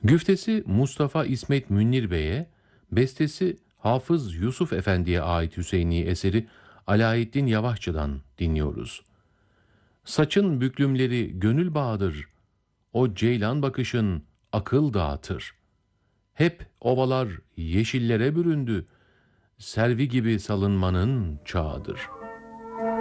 Güftesi Mustafa İsmet Münir Bey'e, bestesi Hafız Yusuf Efendi'ye ait Hüseyini eseri Alaeddin Yavaşçı'dan dinliyoruz. Saçın büklümleri gönül bağıdır, o ceylan bakışın akıl dağıtır. Hep ovalar yeşillere büründü, servi gibi salınmanın çağıdır.''